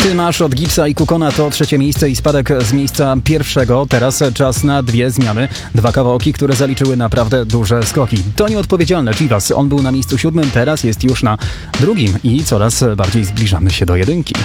Ty masz od Gipsa i Kukona to 3. miejsce i spadek z miejsca 1. Teraz czas na 2 zmiany. 2 kawałki, które zaliczyły naprawdę duże skoki. To nieodpowiedzialne Chivas. On był na miejscu 7, teraz jest już na 2. i coraz bardziej zbliżamy się do 1.